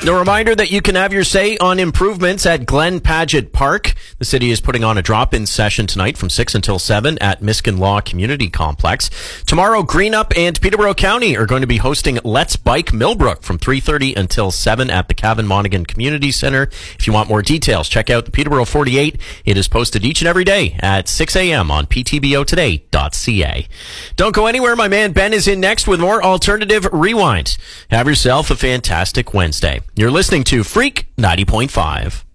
A reminder that you can have your say on improvements at Glen Paget Park. The city is putting on a drop-in session tonight from 6 until 7 at Miskin Law Community Complex. Tomorrow, Greenup and Peterborough County are going to be hosting Let's Bike Millbrook from 3:30 until 7 at the Cavan Monaghan Community Center. If you want more details, check out the Peterborough 48. It is posted each and every day at 6 a.m. on ptbotoday.ca. Don't go anywhere. My man Ben is in next with more Alternative Rewind. Have yourself a fantastic Wednesday. You're listening to Freak 90.5.